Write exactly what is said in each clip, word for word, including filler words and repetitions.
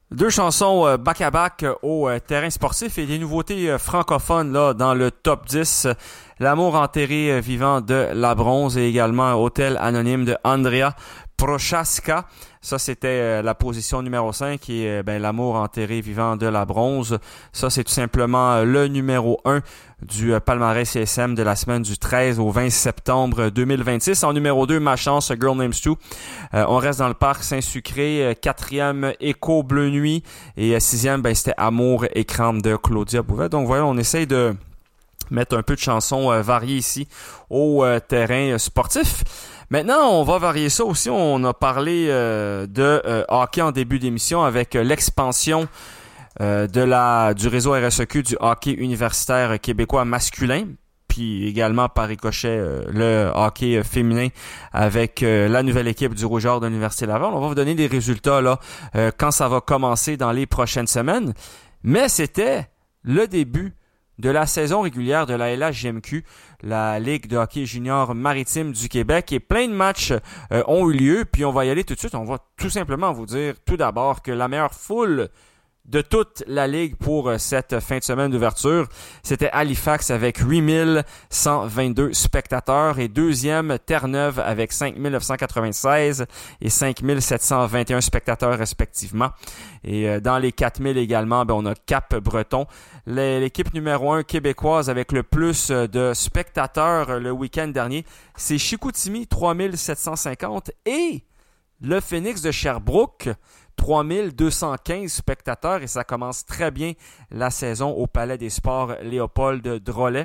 Deux chansons euh, back-à-back euh, au euh, terrain sportif et des nouveautés euh, francophones là dans le top dix. L'amour enterré euh, vivant de La Bronze et également Hôtel anonyme de Andrea Prochaska. Ça, c'était euh, la position numéro cinq et euh, ben, l'amour enterré vivant de La Bronze. Ça, c'est tout simplement euh, le numéro un du euh, palmarès C S M de la semaine du treize au vingt septembre deux mille vingt-six. En numéro deux, Ma Chance, Girl Names Stu. Euh, on reste dans le parc Saint-Sucré. Euh, quatrième, Écho Bleu Nuit. Et euh, sixième, ben, c'était Amour et Crame de Claudia Bouvet. Donc voilà, on essaye de mettre un peu de chansons euh, variées ici au euh, terrain euh, sportif. Maintenant, on va varier ça aussi. On a parlé euh, de euh, hockey en début d'émission avec euh, l'expansion euh, de la du réseau R S E Q du hockey universitaire québécois masculin, puis également par ricochet euh, le hockey féminin avec euh, la nouvelle équipe du Rouge Or de l'Université Laval. On va vous donner des résultats là euh, quand ça va commencer dans les prochaines semaines. Mais c'était le début de la saison régulière de la L H J M Q, la Ligue de hockey junior maritime du Québec, et plein de matchs euh, ont eu lieu, puis on va y aller tout de suite. On va tout simplement vous dire tout d'abord que la meilleure foule de toute la Ligue pour cette fin de semaine d'ouverture, c'était Halifax avec huit mille cent vingt-deux spectateurs et deuxième Terre-Neuve avec cinq mille neuf cent quatre-vingt-seize et cinq mille sept cent vingt et un spectateurs respectivement. Et dans les quatre mille également, ben on a Cap-Breton. L'équipe numéro un québécoise avec le plus de spectateurs le week-end dernier, c'est Chicoutimi, trois mille sept cent cinquante, et le Phoenix de Sherbrooke, trois mille deux cent quinze spectateurs, et ça commence très bien la saison au Palais des Sports Léopold Drolet.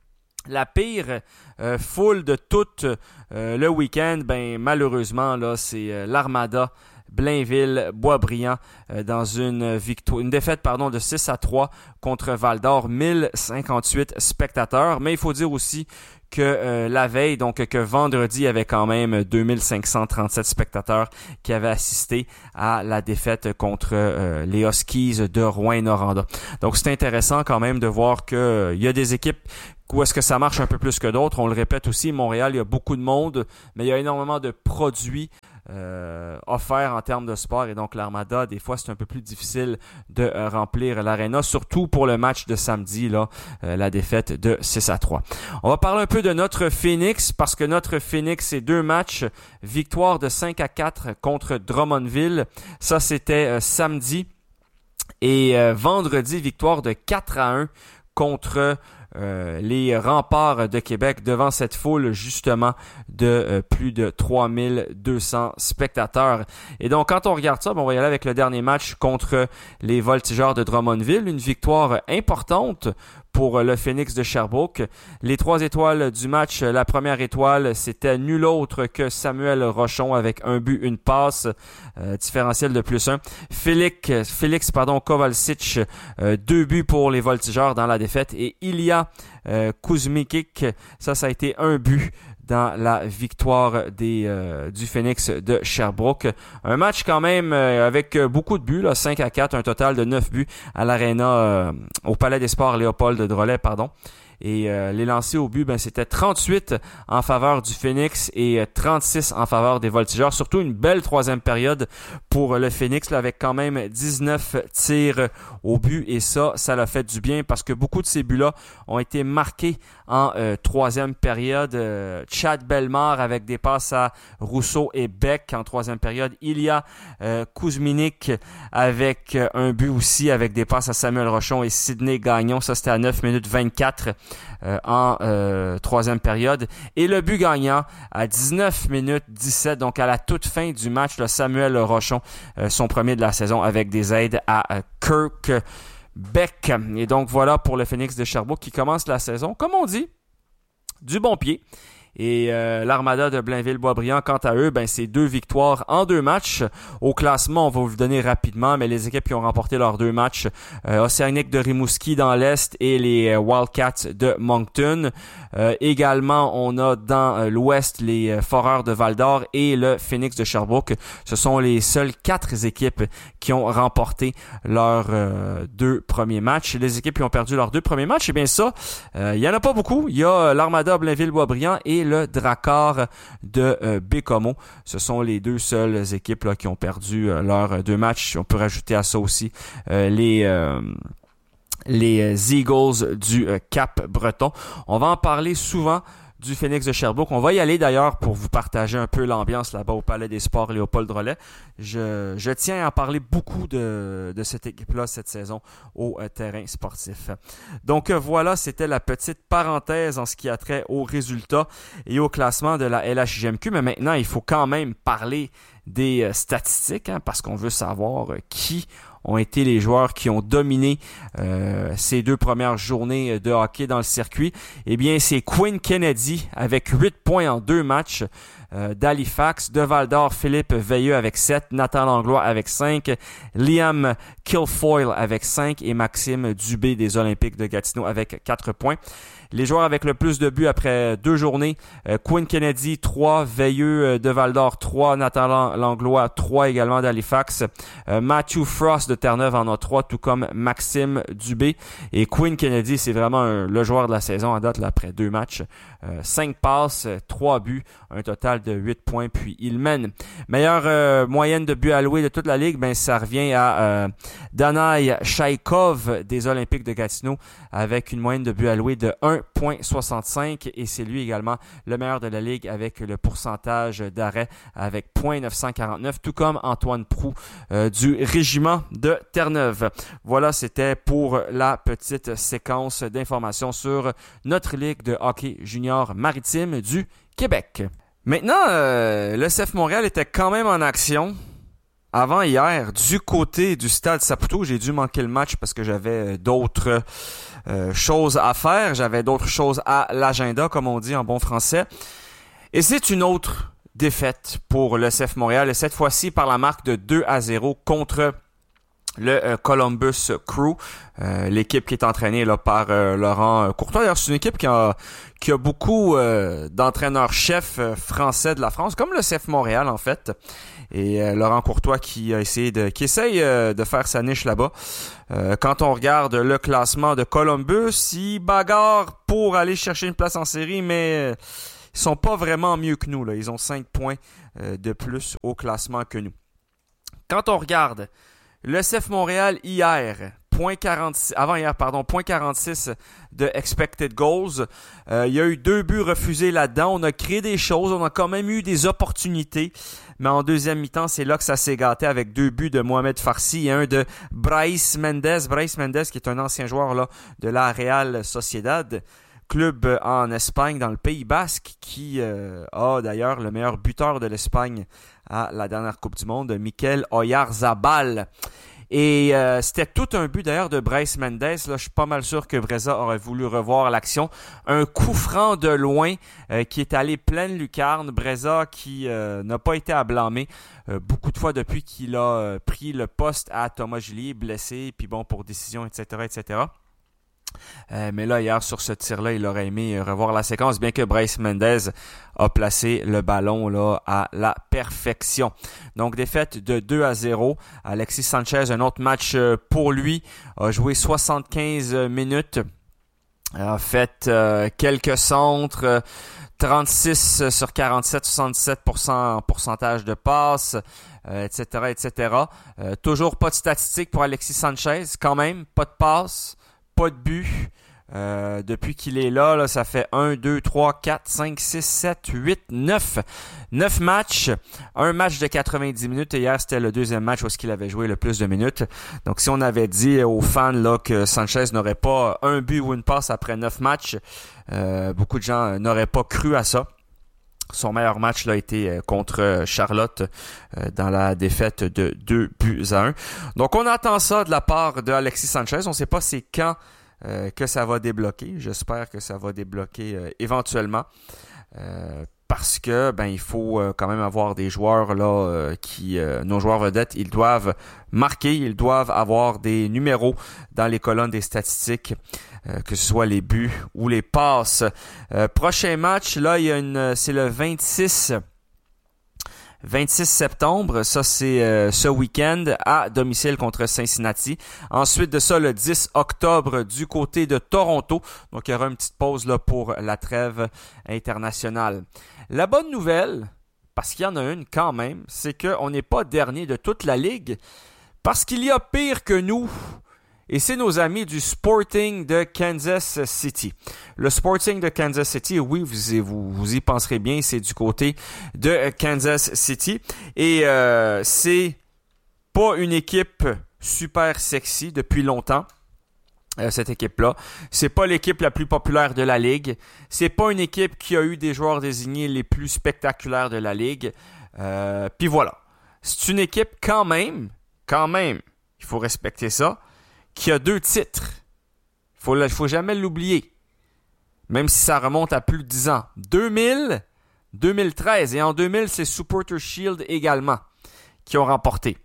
La pire euh, foule de tout euh, le week-end, ben malheureusement là, c'est euh, l'Armada Blainville Boisbriand euh, dans une victoire, une défaite pardon de six à trois contre Val-d'Or, mille cinquante-huit spectateurs. Mais il faut dire aussi que euh, la veille, donc que vendredi, il y avait quand même deux mille cinq cent trente-sept spectateurs qui avaient assisté à la défaite contre euh, les Huskies de Rouyn-Noranda. Donc c'est intéressant quand même de voir que euh, il y a des équipes où est-ce que ça marche un peu plus que d'autres. On le répète aussi, Montréal, il y a beaucoup de monde, mais il y a énormément de produits Euh, offert en termes de sport, et donc l'Armada, des fois c'est un peu plus difficile de euh, remplir l'aréna, surtout pour le match de samedi là, euh, la défaite de six à trois. On va parler un peu de notre Phoenix, parce que notre Phoenix, c'est deux matchs, victoire de cinq à quatre contre Drummondville, ça c'était euh, samedi, et euh, vendredi, victoire de quatre à un contre Euh, les Remparts de Québec devant cette foule justement de euh, plus de trois mille deux cents spectateurs. Et donc quand on regarde ça, ben, on va y aller avec le dernier match contre les Voltigeurs de Drummondville, une victoire importante pour le Phoenix de Sherbrooke. Les trois étoiles du match, la première étoile, c'était nul autre que Samuel Rochon avec un but, une passe, euh, différentiel de plus un. Félix, Félix pardon, Kovalcic, euh, deux buts pour les Voltigeurs dans la défaite. Et Ilya euh, Kuzmikic, ça, ça a été un but dans la victoire des euh, du Phoenix de Sherbrooke. Un match quand même euh, avec beaucoup de buts, là, cinq à quatre, un total de neuf buts à l'aréna, euh, au Palais des Sports Léopold Drolet, pardon. Et euh, les lancers au but, ben c'était trente-huit en faveur du Phoenix et trente-six en faveur des Voltigeurs. Surtout une belle troisième période pour le Phoenix, là, avec quand même dix-neuf tirs au but. Et ça, ça l'a fait du bien, parce que beaucoup de ces buts-là ont été marqués en euh, troisième période. Euh, Chad Bellemare avec des passes à Rousseau et Beck en troisième période. Ilya euh, Kuzminik avec euh, un but aussi, avec des passes à Samuel Rochon et Sidney Gagnon. Ça, c'était à neuf minutes vingt-quatre. Euh, en euh, troisième période. Et le but gagnant à dix-neuf minutes dix-sept, donc à la toute fin du match, là, Samuel Rochon, euh, son premier de la saison, avec des aides à euh, Kirk Beck. Et donc voilà pour le Phoenix de Sherbrooke qui commence la saison, comme on dit, du bon pied. Et euh, l'Armada de Blainville-Boisbriand, quant à eux, ben c'est deux victoires en deux matchs. Au classement, on va vous le donner rapidement, mais les équipes qui ont remporté leurs deux matchs, euh, Océanique de Rimouski dans l'Est et les euh, Wildcats de Moncton. Euh, également, on a dans euh, l'Ouest les euh, Foreurs de Val-d'Or et le Phoenix de Sherbrooke. Ce sont les seules quatre équipes qui ont remporté leurs euh, deux premiers matchs. Les équipes qui ont perdu leurs deux premiers matchs, eh bien ça, euh, il y en a pas beaucoup. Il y a l'Armada Blainville-Boisbriand et le Drakkar de euh, Bécomo. Ce sont les deux seules équipes là, qui ont perdu euh, leurs deux matchs. On peut rajouter à ça aussi euh, les... Euh, les Eagles du euh, Cap-Breton. On va en parler souvent du Phoenix de Sherbrooke. On va y aller d'ailleurs pour vous partager un peu l'ambiance là-bas au Palais des Sports Léopold Drolet. Je, je tiens à en parler beaucoup de, de cette équipe-là cette saison au euh, terrain sportif. Donc euh, voilà, c'était la petite parenthèse en ce qui a trait aux résultats et au classement de la L H J M Q. Mais maintenant, il faut quand même parler des euh, statistiques hein, parce qu'on veut savoir euh, qui ont été les joueurs qui ont dominé euh, ces deux premières journées de hockey dans le circuit. Eh bien, c'est Quinn Kennedy avec huit points en deux matchs. Euh, d'Halifax, de Val-d'Or, Philippe Veilleux avec sept, Nathan Langlois avec cinq, Liam Kilfoyle avec cinq et Maxime Dubé des Olympiques de Gatineau avec quatre points. Les joueurs avec le plus de buts après deux journées, euh, Quinn Kennedy, trois, Veilleux euh, de Val-d'Or, trois, Nathan Langlois, trois également d'Halifax, euh, Matthew Frost de Terre-Neuve en a trois, tout comme Maxime Dubé. Et Quinn Kennedy, c'est vraiment un, le joueur de la saison à date là, après deux matchs. Euh, cinq passes, trois buts, un total de huit points, puis il mène. Meilleure euh, moyenne de buts alloués de toute la ligue, ben ça revient à euh, Danai Shaikov des Olympiques de Gatineau avec une moyenne de buts alloués de un virgule soixante-cinq et c'est lui également le meilleur de la ligue avec le pourcentage d'arrêt avec point neuf cent quarante-neuf, tout comme Antoine Proulx euh, du régiment de Terre-Neuve. Voilà, c'était pour la petite séquence d'informations sur notre ligue de hockey junior maritime du Québec. Maintenant, euh, le C F Montréal était quand même en action avant hier du côté du Stade Saputo. J'ai dû manquer le match parce que j'avais d'autres euh, choses à faire. J'avais d'autres choses à l'agenda, comme on dit en bon français. Et c'est une autre défaite pour le C F Montréal, et cette fois-ci par la marque de deux à zéro contre le euh, Columbus Crew, euh, l'équipe qui est entraînée là par euh, Laurent Courtois. D'ailleurs, c'est une équipe qui a qui a beaucoup euh, d'entraîneurs-chefs euh, français de la France, comme le C F Montréal en fait. Et euh, Laurent Courtois qui a essayé de qui essaye euh, de faire sa niche là-bas. Euh, quand on regarde le classement de Columbus, ils bagarrent pour aller chercher une place en série, mais euh, ils sont pas vraiment mieux que nous là. Ils ont cinq points euh, de plus au classement que nous. Quand on regarde le C F Montréal hier, point quarante-six, avant hier, pardon, point quarante-six de expected goals. Euh, il y a eu deux buts refusés là-dedans. On a créé des choses, on a quand même eu des opportunités. Mais en deuxième mi-temps, c'est là que ça s'est gâté avec deux buts de Mohamed Farsi et un de Brais Mendes. Brais Mendes qui est un ancien joueur là de la Real Sociedad, club en Espagne, dans le Pays Basque, qui euh, a d'ailleurs le meilleur buteur de l'Espagne à la dernière Coupe du Monde, Mikel Oyarzabal. Et euh, c'était tout un but d'ailleurs de Brais Mendes. Là, je suis pas mal sûr que Breza aurait voulu revoir l'action. Un coup franc de loin euh, qui est allé pleine lucarne. Breza qui euh, n'a pas été à blâmer euh, beaucoup de fois depuis qu'il a euh, pris le poste à Thomas Julier, blessé, puis bon, pour décision, et cetera, et cetera. Euh, mais là, hier, sur ce tir-là, il aurait aimé revoir la séquence, bien que Brais Mendes a placé le ballon là à la perfection. Donc, défaite de deux à zéro. Alexis Sanchez, un autre match pour lui, a joué soixante-quinze minutes, a fait euh, quelques centres, euh, trente-six sur quarante-sept, soixante-dix-sept pour cent en pourcentage de passes, euh, et cetera, et cetera. Euh, toujours pas de statistiques pour Alexis Sanchez, quand même, pas de passes. Pas de but. Euh, depuis qu'il est là, là, ça fait un, deux, trois, quatre, cinq, six, sept, huit, neuf. neuf matchs. Un match de quatre-vingt-dix minutes. Et hier, c'était le deuxième match où il avait joué le plus de minutes. Donc, si on avait dit aux fans là que Sanchez n'aurait pas un but ou une passe après neuf matchs, euh, beaucoup de gens n'auraient pas cru à ça. Son meilleur match là, a été contre Charlotte euh, dans la défaite de deux buts à un. Donc, on attend ça de la part de Alexis Sanchez. On ne sait pas c'est quand euh, que ça va débloquer. J'espère que ça va débloquer euh, éventuellement. Euh, parce que ben il faut euh, quand même avoir des joueurs là euh, qui euh, nos joueurs vedettes, ils doivent marquer, ils doivent avoir des numéros dans les colonnes des statistiques, euh, que ce soit les buts ou les passes. Euh, prochain match là, il y a une c'est le vingt-six vingt-six septembre, ça c'est euh, ce week-end à domicile contre Cincinnati. Ensuite de ça, le dix octobre du côté de Toronto. Donc il y aura une petite pause là pour la trêve internationale. La bonne nouvelle, parce qu'il y en a une quand même, c'est qu'on n'est pas dernier de toute la ligue, parce qu'il y a pire que nous. Et c'est nos amis du Sporting de Kansas City. Le Sporting de Kansas City, oui, vous, vous, vous y penserez bien, c'est du côté de Kansas City. Et euh, c'est pas une équipe super sexy depuis longtemps, euh, cette équipe-là. C'est pas l'équipe la plus populaire de la Ligue. C'est pas une équipe qui a eu des joueurs désignés les plus spectaculaires de la Ligue. Euh, Puis voilà. C'est une équipe quand même, quand même, il faut respecter ça, qui a deux titres. Il ne faut, faut jamais l'oublier. Même si ça remonte à plus de dix ans. deux mille, deux mille treize. Et en deux mille, c'est Supporter Shield également qui ont remporté.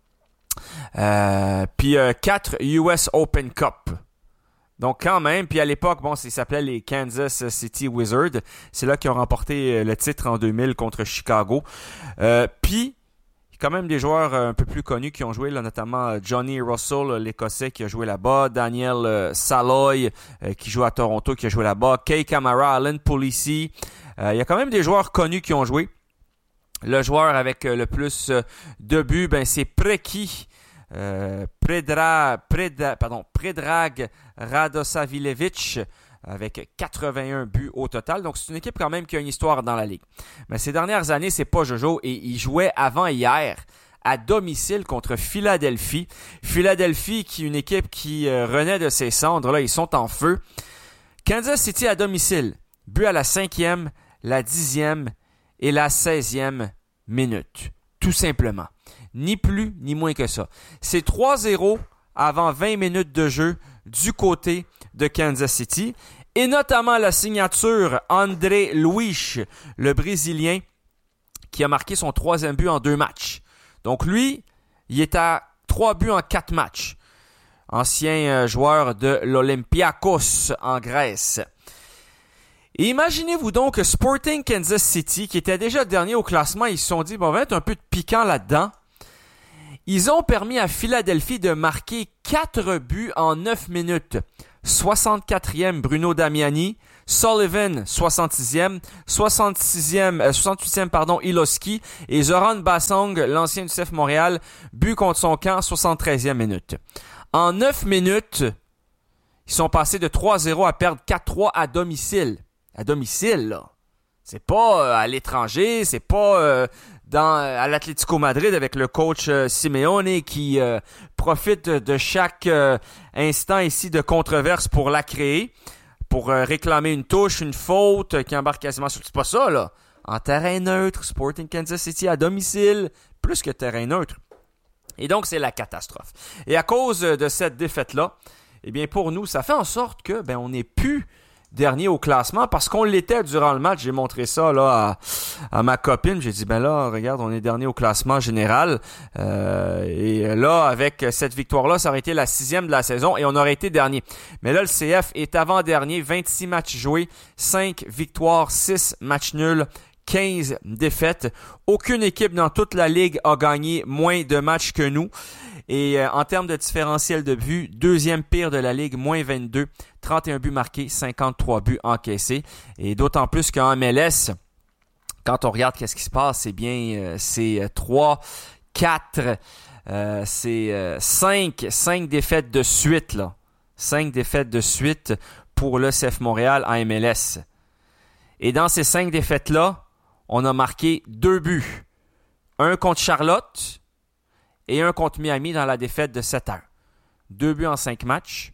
Euh, puis euh, quatre U S Open Cup. Donc quand même, puis à l'époque, bon, ça s'appelait les Kansas City Wizards. C'est là qu'ils ont remporté le titre en deux mille contre Chicago. Euh, puis, quand même des joueurs un peu plus connus qui ont joué, là, notamment Johnny Russell, l'Écossais qui a joué là-bas, Daniel euh, Saloy euh, qui joue à Toronto, qui a joué là-bas, Kay Kamara, Alan Pulici. Euh, il y a quand même des joueurs connus qui ont joué. Le joueur avec euh, le plus euh, de buts, ben, c'est Preki euh, Predra, Preda, pardon, Predrag Radosavljevic, avec quatre-vingt-un buts au total. Donc, c'est une équipe quand même qui a une histoire dans la Ligue. Mais ces dernières années, c'est pas Jojo et il jouait avant-hier à domicile contre Philadelphie. Philadelphie, qui est une équipe qui euh, renaît de ses cendres. Là, ils sont en feu. Kansas City à domicile. But à la cinquième, la dixième et la seizième minute. Tout simplement. Ni plus, ni moins que ça. C'est trois zéro avant vingt minutes de jeu du côté de Kansas City. Et notamment la signature André Luiz, le Brésilien, qui a marqué son troisième but en deux matchs. Donc lui, il est à trois buts en quatre matchs. Ancien joueur de l'Olympiakos en Grèce. Et imaginez-vous donc que Sporting Kansas City, qui était déjà dernier au classement, ils se sont dit, bon, on va mettre un peu de piquant là-dedans. Ils ont permis à Philadelphie de marquer quatre buts en neuf minutes. soixante-quatrième, Bruno Damiani. Sullivan, soixante-sixième. soixante-sixième, euh, soixante-huitième, pardon, Iloski. Et Zoran Bassong, l'ancien du C F Montréal, but contre son camp, soixante-treizième minute. En neuf minutes, ils sont passés de trois zéro à perdre quatre trois à domicile. À domicile, là. C'est pas euh, à l'étranger, c'est pas euh, dans à l'Atlético Madrid avec le coach euh, Simeone qui euh, profite de chaque euh, instant ici de controverse pour la créer, pour euh, réclamer une touche, une faute, euh, qui embarque quasiment sur... C'est pas ça, là. En terrain neutre, Sporting Kansas City à domicile, plus que terrain neutre. Et donc, c'est la catastrophe. Et à cause de cette défaite-là, eh bien, pour nous, ça fait en sorte que, ben, on n'est plus dernier au classement parce qu'on l'était durant le match. J'ai montré ça là à, à ma copine. J'ai dit, ben là, regarde, on est dernier au classement général. Euh, et là, avec cette victoire-là, ça aurait été la sixième de la saison et on aurait été dernier. Mais là, le C F est avant-dernier. vingt-six matchs joués, cinq victoires, six matchs nuls, quinze défaites. Aucune équipe dans toute la Ligue a gagné moins de matchs que nous. Et euh, en termes de différentiel de buts, deuxième pire de la Ligue, moins vingt-deux, trente et un buts marqués, cinquante-trois buts encaissés. Et d'autant plus qu'en M L S, quand on regarde qu'est-ce qui se passe, c'est bien, euh, c'est trois, quatre, euh, c'est euh, cinq, cinq défaites de suite, là. cinq défaites de suite pour le C F Montréal en M L S. Et dans ces cinq défaites-là, on a marqué deux buts. Un contre Charlotte et un contre Miami dans la défaite de sept un. Deux buts en cinq matchs,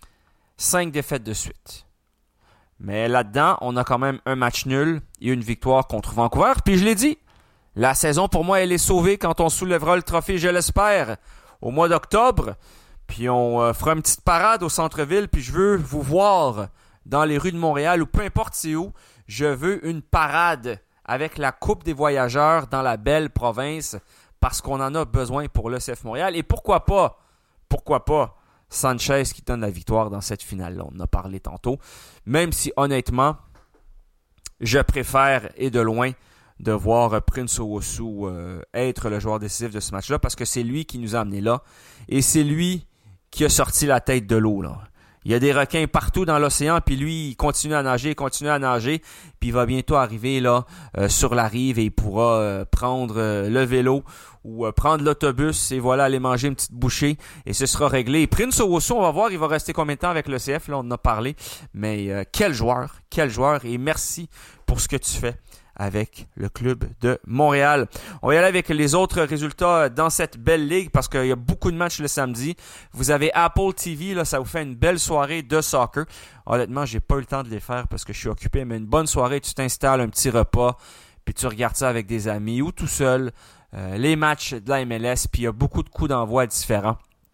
cinq défaites de suite. Mais là-dedans, on a quand même un match nul et une victoire contre Vancouver. Puis je l'ai dit, la saison pour moi, elle est sauvée quand on soulèvera le trophée, je l'espère, au mois d'octobre. Puis on euh, fera une petite parade au centre-ville. Puis je veux vous voir dans les rues de Montréal ou peu importe c'est où. Je veux une parade avec la Coupe des voyageurs dans la belle province parce qu'on en a besoin pour le C F Montréal. Et pourquoi pas, pourquoi pas Sanchez qui donne la victoire dans cette finale-là. On en a parlé tantôt. Même si honnêtement, je préfère et de loin de voir Prince Owusu euh, être le joueur décisif de ce match-là parce que c'est lui qui nous a amenés là et c'est lui qui a sorti la tête de l'eau, là. Il y a des requins partout dans l'océan, puis lui, il continue à nager, continue à nager, puis il va bientôt arriver là euh, sur la rive et il pourra euh, prendre euh, le vélo ou euh, prendre l'autobus et voilà, aller manger une petite bouchée et ce sera réglé. Et Prince Owusu, on va voir, il va rester combien de temps avec le C F, là, on en a parlé, mais euh, quel joueur, quel joueur, et merci pour ce que tu fais avec le club de Montréal. On va y aller avec les autres résultats dans cette belle ligue parce qu'il y a beaucoup de matchs le samedi. Vous avez Apple T V, là, ça vous fait une belle soirée de soccer. Honnêtement, j'ai pas eu le temps de les faire parce que je suis occupé, mais une bonne soirée, tu t'installes un petit repas, puis tu regardes ça avec des amis ou tout seul. Euh, les matchs de la M L S, puis il y a beaucoup de coups d'envoi différents.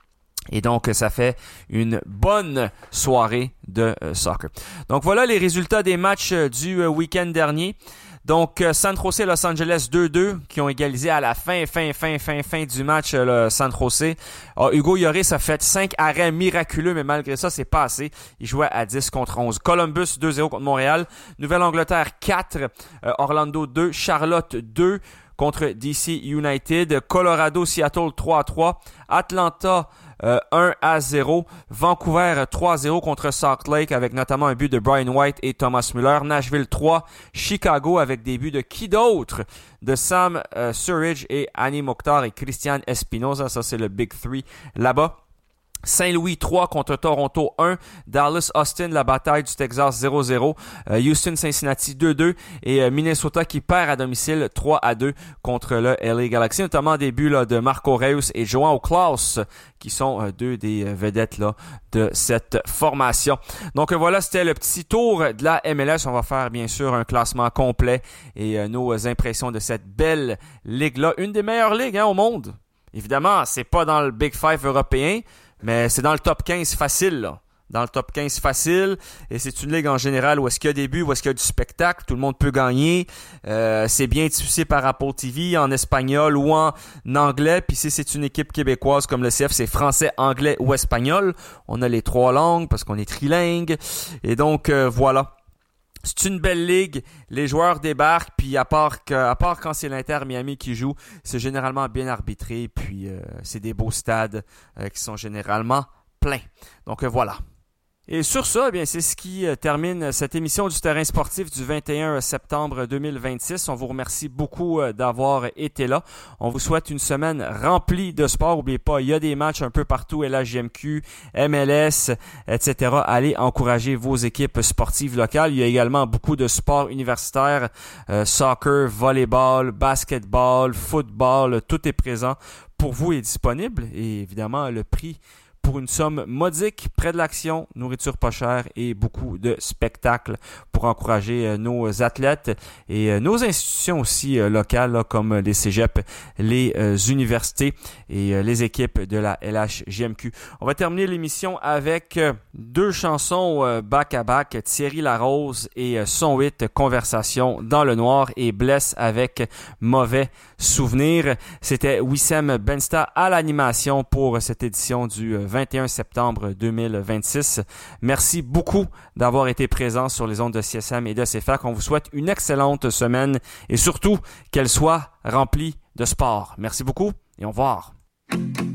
Et donc, ça fait une bonne soirée de euh, soccer. Donc, voilà les résultats des matchs euh, du euh, week-end dernier. Donc, euh, San Jose et Los Angeles deux deux qui ont égalisé à la fin, fin, fin, fin, fin du match euh, le San Jose. Ah, Hugo Lloris a fait cinq arrêts miraculeux, mais malgré ça, c'est pas assez. Il jouait à dix contre onze. Columbus deux zéro contre Montréal. Nouvelle-Angleterre quatre, euh, Orlando deux, Charlotte deux contre D C United. Colorado, Seattle trois à trois. Atlanta Euh, un à zéro. Vancouver trois à zéro contre Salt Lake avec notamment un but de Brian White et Thomas Muller. Nashville trois. Chicago avec des buts de qui d'autre? De Sam euh, Surridge et Annie Mokhtar et Christian Espinoza. Ça, c'est le Big Three là-bas. Saint-Louis trois contre Toronto un. Dallas-Austin, la bataille du Texas zéro zéro. Euh, Houston-Cincinnati deux deux. Et euh, Minnesota qui perd à domicile trois à deux contre le L A Galaxy. Notamment des buts là, de Marco Reus et João Klaus qui sont euh, deux des euh, vedettes là, de cette formation. Donc euh, voilà, c'était le petit tour de la M L S. On va faire bien sûr un classement complet et euh, nos impressions de cette belle ligue-là. Une des meilleures ligues hein, au monde. Évidemment, c'est pas dans le Big Five européen, mais c'est dans le top quinze facile, là. Dans le top quinze facile. Et c'est une ligue en général où est-ce qu'il y a des buts, où est-ce qu'il y a du spectacle. Tout le monde peut gagner. Euh, c'est bien diffusé par Apple T V en espagnol ou en anglais. Puis si c'est une équipe québécoise comme le C F, c'est français, anglais ou espagnol. On a les trois langues parce qu'on est trilingue. Et donc, euh, voilà. C'est une belle ligue, les joueurs débarquent, puis à part, que, à part quand c'est l'Inter Miami qui joue, c'est généralement bien arbitré, puis euh, c'est des beaux stades euh, qui sont généralement pleins. Donc euh, voilà. Et sur ça, eh bien, c'est ce qui euh, termine cette émission du Terrain sportif du vingt et un septembre deux mille vingt-six. On vous remercie beaucoup euh, d'avoir été là. On vous souhaite une semaine remplie de sport. N'oubliez pas, il y a des matchs un peu partout, L H J M Q, M L S, et cetera. Allez encourager vos équipes sportives locales. Il y a également beaucoup de sports universitaires, euh, soccer, volleyball, basketball, football. Tout est présent pour vous et disponible. Et évidemment, le prix pour une somme modique, près de l'action, nourriture pas chère et beaucoup de spectacles pour encourager euh, nos athlètes et euh, nos institutions aussi euh, locales là, comme les cégeps, les euh, universités et euh, les équipes de la L H J M Q. On va terminer l'émission avec euh, deux chansons euh, back-à-back, Thierry Larose et euh, son huit, Conversation dans le noir et Blesse avec Mauvais Souvenir. C'était Wissem Bensta à l'animation pour cette édition du euh, vingt et un septembre deux mille vingt-six. Merci beaucoup d'avoir été présent sur les ondes de C S M et de C F A C. On vous souhaite une excellente semaine et surtout qu'elle soit remplie de sport. Merci beaucoup et au revoir.